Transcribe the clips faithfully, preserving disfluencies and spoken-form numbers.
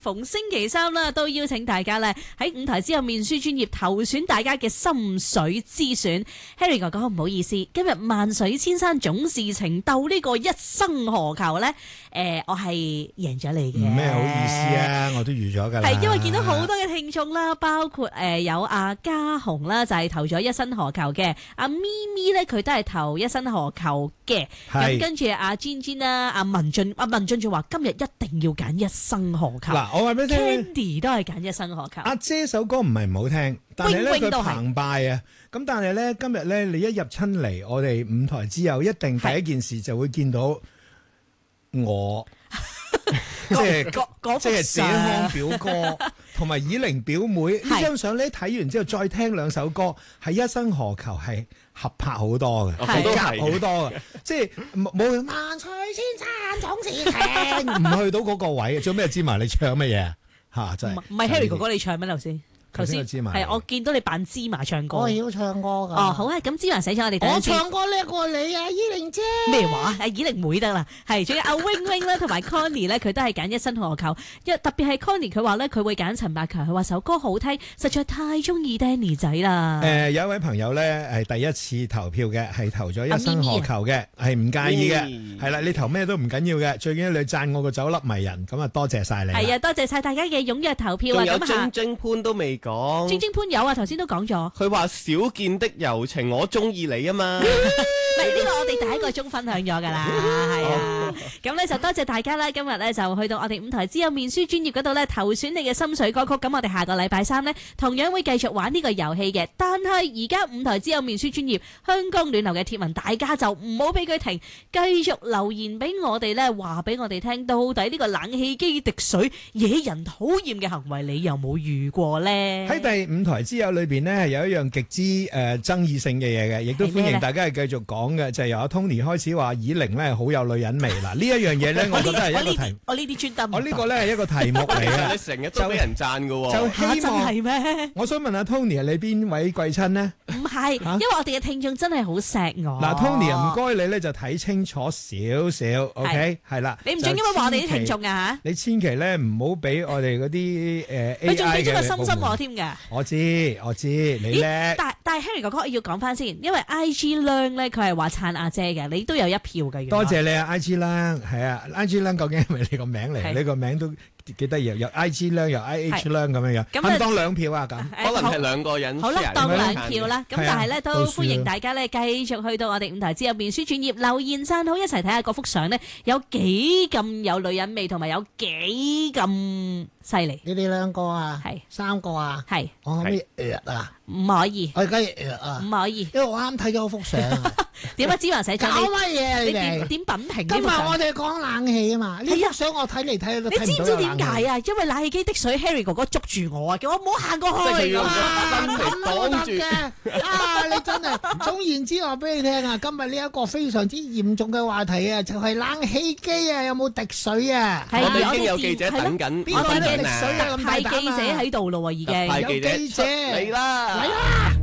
逢星期三啦，都邀請大家咧喺舞台之後面書專頁投選大家嘅心水之選。Harry 哥哥唔好意思，今日萬水千山總是情鬥呢個一生何求咧？誒、呃，我係贏咗你嘅。 唔咩好意思啊，我都預咗噶啦。 係因為見到好多嘅聽眾啦，包括誒、呃、有阿嘉紅啦，就係、是、投咗一生何求嘅。阿咪咪咧，佢都係投一生何求嘅。咁跟住阿 Jin Jin 啦，阿文俊，阿文俊就話今日一定要揀一生何求。 嗱，我話俾你聽 Candy 都係揀一生何求。 阿姐首歌唔係唔好聽，但係咧佢澎湃啊！咁但係咧今日咧你一入親嚟，我哋舞台之後，一定第一件事就會見到我，即係即係謝康表哥同埋以玲表妹呢張相咧，睇完之後再聽兩首歌，係一生何求係合拍好多嘅，夾好多嘅，即係冇萬水千山總是情，唔去到嗰個位，做咩芝麻？你唱乜嘢吓？真係唔係 Harry 哥哥你唱咩頭先？頭先係我見到你扮芝麻唱歌， 我要唱歌噶。 哦，好啊，咁芝麻寫咗我哋。 我唱歌叻過你啊，依玲姐。 咩話？阿依玲妹得啦，係仲有阿 wing wing 啦，同埋 Connie 咧，佢都係揀一生何求。一特別係 Connie，佢話咧佢會揀陳百強，佢話首歌好聽，實在太中意 Danny 仔啦。 誒，有一位朋友咧係第一次投票嘅，係投咗一生何求嘅，係唔介意嘅，係啦，你投咩都唔緊要嘅，最緊要你讚我個酒粒迷人，咁啊多謝晒你。 係啊，多謝晒大家嘅踴躍投票啊！ 仲有晶晶潘都未講。 晶晶潘有啊，頭先都講咗。 佢話少見的柔情，我中意你啊嘛。 唔係呢個我哋第一個鐘分享咗㗎啦，係啊。咁咧就多謝大家啦，今日咧就去到我哋舞台之後面書專頁嗰度咧投選你嘅心水歌曲。咁我哋下個禮拜三咧同樣會繼續玩呢個遊戲嘅。但係而家舞台之後面書專頁香江暖流嘅貼文，大家就唔好俾佢停，繼續留言俾我哋咧，話俾我哋聽，到底呢個冷氣機滴水惹人討厭嘅行為，你有冇遇過咧？ 喺第五台之友裏邊呢，有一樣極之誒、呃、爭議性嘅嘢嘅，亦都歡迎大家係繼續講嘅，就係、是、由阿 Tony 開始話以玲咧好有女人味嗱，呢一樣嘢咧，我覺得係一個題， 我呢啲專登， 我呢個咧係一個題目嚟嘅， 你成日都俾人讚㗎喎， 就希望係咩？ 我想問下 Tony， 你邊位貴親呢？ 唔係，因為我哋嘅聽眾真係好錫我。 嗱 Tony 唔該你咧就睇清楚少少 ，OK 係啦， 你唔准因為話我哋啲聽眾啊嚇， 你千祈咧唔好俾我哋嗰啲誒 A I 嘅， 佢仲俾咗個心心我添㗎。 我知我知，你叻。 但但係 Harry 哥哥要講翻先，因為 I G Learn 咧佢係話撐阿姐嘅，你都有一票嘅。 多謝你啊 I G Learn，係啊 I G Learn 究竟係咪你個名嚟？你個名都幾得意，有 I G Learn 又 I H Learn 咁樣樣，咁當兩票啊咁， 可能係兩個人。 好啦，當兩票啦。咁但係咧都歡迎大家咧繼續去到我哋舞台之後面書專頁留言讚好，一齊睇下嗰幅相咧有幾咁有女人味，同埋有幾咁犀利。 你哋兩個啊， 係三個啊， 係我可唔可以約啊？ 唔可以， 我而家約啊， 唔可以， 因為我啱睇咗幅相。 點解芝麻寫咗？ 搞乜嘢啊你哋？ 點點品評？ 今日我哋講冷氣啊嘛，呢幅相我睇嚟睇去都睇唔到。 你知唔知點解啊？因為冷氣機滴水 Harry 哥哥捉住我啊，叫我唔好行過去。 哇！咁都得嘅啊！你真係總言之話俾你聽啊！今日呢一個非常之嚴重嘅話題啊，就係冷氣機啊，有冇滴水啊？ 我哋已經有記者等緊， 邊個滴水啊？咁派記者喺度咯，已經有記者嚟啦！ 嚟啦！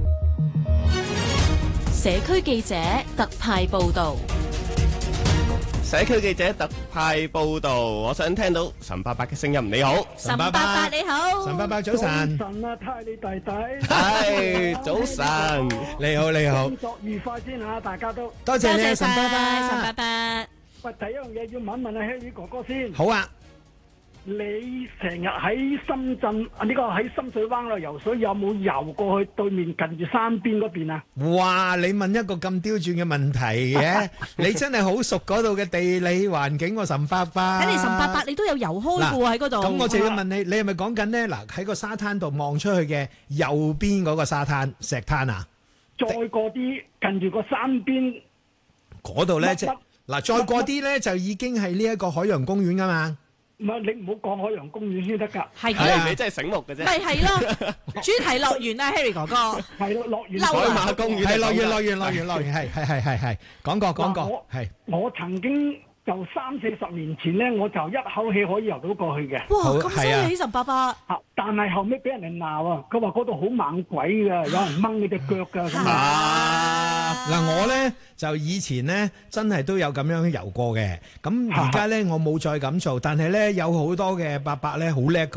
社區記者特派報導， 社區記者特派報導，我想聽到岑伯伯嘅聲音。你好， 岑伯伯你好， 岑伯伯早晨。 早晨啊，泰利弟弟。 係早晨， 你好你好。 工作愉快先嚇，大家都。 多謝你，岑伯伯。 岑伯伯。 喂，第一樣嘢要問一問阿 Harry 哥哥先。 好啊。 你成日喺深圳啊？呢個喺深水灣度游水，有冇游過去對面近住山邊嗰邊啊？ 哇！你問一個咁刁鑽嘅問題嘅，你真係好熟嗰度嘅地理環境喎，岑伯伯。 睇嚟岑伯伯你都有游開嘅喎喺嗰度。 咁我就要問你，你係咪講緊呢？嗱，喺個沙灘度望出去嘅右邊嗰個沙灘石灘啊？ 再過啲近住個山邊嗰度咧，即係嗱，再過啲咧就已經係呢一個海洋公園噶嘛。 唔係，你唔好講海洋公園先得㗎。 係啊，你真係醒目嘅啫。 咪係咯，主題樂園啊 ，Harry 哥哥。 係咯，樂園。 海馬公園係樂園，樂園，樂園，樂園，係係係係係講過講過係。 我曾經就三四十年前咧，我就一口氣可以游到過去嘅。 哇，咁犀利，岑伯伯。 但係後尾俾人哋鬧啊，佢話嗰度好猛鬼㗎，有人掹你隻腳㗎咁啊。 嗱，我咧就以前咧真係都有咁樣游過嘅，咁而家咧我冇再咁做，但係咧有好多嘅伯伯咧好叻。